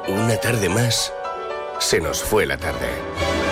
Una tarde más, se nos fue la tarde.